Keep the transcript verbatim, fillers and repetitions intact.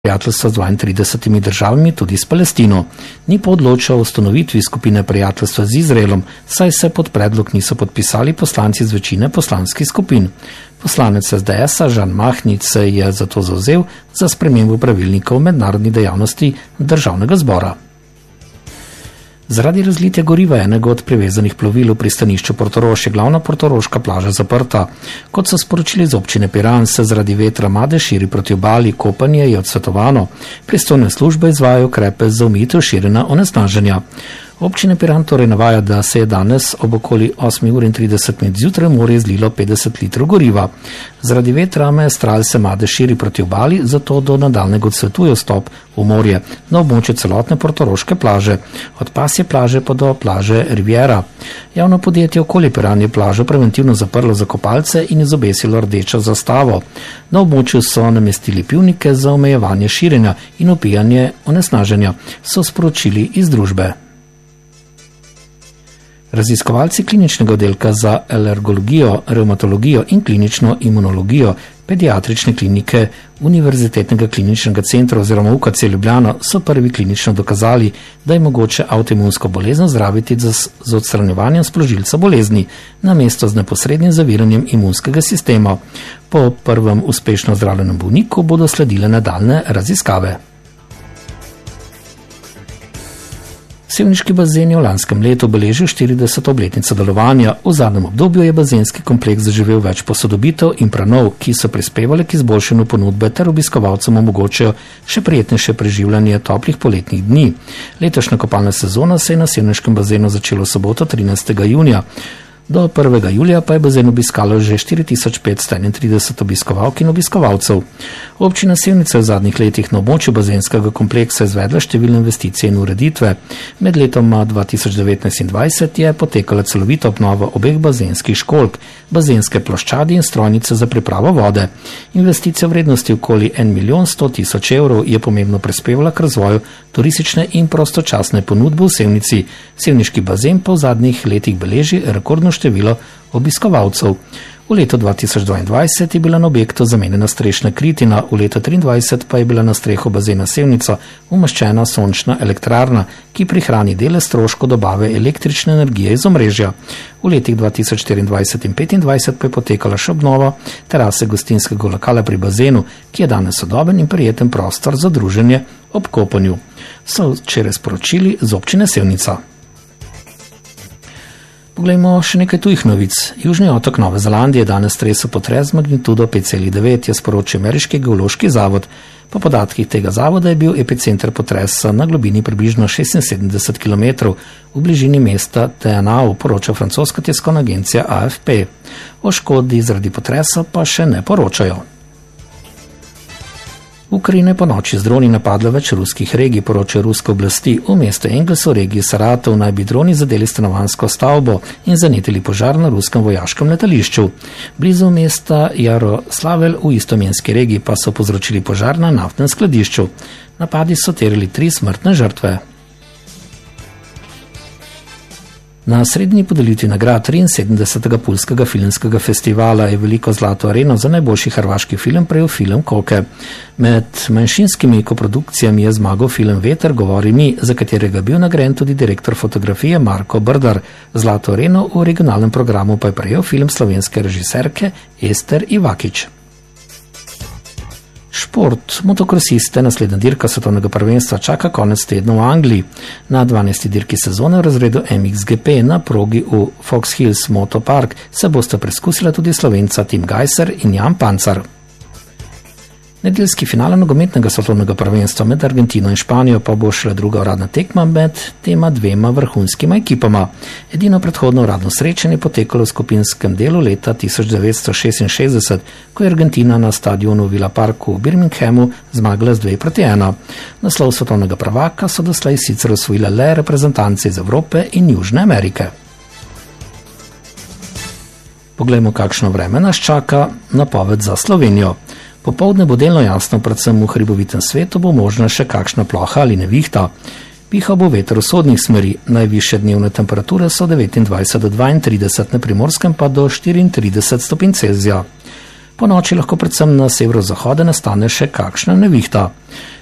prijateljstva z dvaintridesetimi državami, tudi s Palestino. Ni pa odločal o ustanovitvi skupine prijateljstva z Izraelom, saj se pod predlog niso podpisali poslanci z večine poslanskih skupin. Poslanec es de es-a Žan Mahnič se je zato zavzel za spremembo pravilnika o mednarodni dejavnosti državnega zbora. Zaradi razlitja goriva enega od privezanih plovil v pristanišču Portorož je glavna portoroška plaža zaprta. Kot so sporočili z občine Piran, se zaradi vetra Made širi proti obali, kopanje je odsvetovano. Pristojne službe izvajajo ukrepe za omejitev širjenja onesnaženja. Občina Piran torej navaja, da se je danes ob okoli osem ur in trideset minut zjutraj v morje zlilo petdeset litrov goriva. Zaradi vetra Maestral se Made širi proti obali, zato do nadaljnjega odsvetuje vstop v morje na območju celotne portoroške plaže, od pasje plaže pa do plaže Riviera. Javno podjetje Okolje Piran je plažo preventivno zaprlo za kopalce in izobesilo rdečo zastavo. Na območju so namestili pivnike za omejevanje širjenja in opijanje onesnaženja, so sporočili iz družbe. Raziskovalci kliničnega oddelka za alergologijo, revmatologijo in klinično imunologijo pediatrične klinike Univerzitetnega kliničnega centra oziroma U K C Ljubljana so prvi klinično dokazali, da je mogoče avtoimunsko bolezen zdraviti z odstranjevanjem spložilca bolezni, namesto z neposrednim zaviranjem imunskega sistema. Po prvem uspešno zdravljenem bolniku bodo sledile nadaljnje raziskave. Sevniški bazen je v lanskem letu obeležil štirideseto obletnico delovanja. V zadnjem obdobju je bazenski kompleks zaživel več posodobitev in prenov, ki so prispevali k izboljšanju ponudbe ter obiskovalcem omogočajo še prijetnejše preživljanje toplih poletnih dni. Letošnja kopalna sezona se je na sevniškem bazenu začela v soboto trinajstega junija. Do prvega julija pa je bazen obiskalo že štiri tisoč petsto enaintrideset obiskovalk in obiskovalcev. Občina Sevnica je v zadnjih letih na območju bazenskega kompleksa izvedla številne investicije in ureditve. Med letoma dva tisoč devetnajst in dvajset je potekala celovita obnova obeh bazenskih školjk, bazenske ploščadi in strojnice za pripravo vode. Investicija v vrednosti okoli en milijon sto tisoč evrov je pomembno prispevala k razvoju turistične in prostočasne ponudbe v Sevnici. Sevniški bazen pa v zadnjih letih beleži rekordno število obiskovalcev. V letu dva tisoč dvaindvajset je bila na objektu zamenjena strešna kritina, v letu triindvajset pa je bila na streho bazena Sevnica umeščena sončna elektrarna, ki prihrani dele stroškov dobave električne energije iz omrežja. V letih dva tisoč štiriindvajset in petindvajset pa je potekala še obnova terase gostinskega lokala pri bazenu, ki je danes sodoben in prijeten prostor za druženje ob kopanju. So včeraj sporočili z občine Sevnica. Poglejmo še nekaj tujih novic. Južni otok Nove Zelandije danes tresel potres z magnitudo pet celih devet, je sporočil Ameriški geološki zavod. Po podatkih tega zavoda je bil epicenter potresa na globini približno šestinsedemdeset kilometrov v bližini mesta Teanau, poroča francoska tiskovna agencija A F P. O škodi zaradi potresa pa še ne poročajo. Ukrajina je po noči z droni napadla več ruskih regij, poročajo ruske oblasti. V mestu Engels v regiji Saratov naj bi droni zadeli stanovanjsko stavbo in zanetili požar na ruskem vojaškem letališču. Blizu mesta Jaroslavel v istoimenski regiji pa so povzročili požar na naftnem skladišču. Napadi so terjali tri smrtne žrtve. Na srednji podelitvi nagrad triinsedemdesetega Puljskega filmskega festivala je veliko zlato areno za najboljši hrvaški film prejel film Koke. Med manjšinskimi koprodukcijami je zmagal film Veter govori mi, za katerega je bil nagrajen tudi direktor fotografije Marko Brdar. Zlato areno v regionalnem programu pa je prejel film slovenske režiserke Ester Ivakić. Šport. Motokrosiste naslednja dirka svetovnega prvenstva čaka konec tedna v Angliji. Na dvanajsti dirki sezone v razredu M X G P na progi v Fox Hills Motopark se bosta preskusila tudi Slovenca Tim Gajser in Jan Pancar. Nedeljski finale nogometnega svetovnega prvenstva med Argentino in Španijo pa bo šele druga uradna tekma med tema dvema vrhunskima ekipama. Edino predhodno uradno srečanje je potekalo v skupinskem delu leta tisoč devetsto šestinšestdeset, ko je Argentina na stadionu Villa Park v Birminghamu zmagala z dve proti ena. Naslov svetovnega prvaka so doslej sicer osvojile le reprezentanci iz Evrope in Južne Amerike. Poglejmo, kakšno vreme nas čaka. Napoved za Slovenijo. Popoldne bo delno jasno, predvsem v hribovitem svetu bo možna še kakšna ploha ali nevihta. Pihal bo veter vzhodnih smeri, najvišje dnevne temperature so devetindvajset do dvaintrideset, na Primorskem pa do štiriintrideset stopinj Celzija. Po noči lahko predvsem na severozahodu nastane še kakšna nevihta.